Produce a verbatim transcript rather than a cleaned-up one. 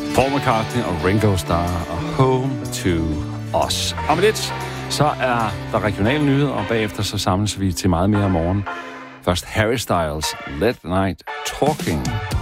Paul McCartney og Ringo Starr og Home to Us. Om lidt, så er der regionale nyheder, og bagefter så samles vi til meget mere om morgen. Først Harry Styles, Let Night Talking.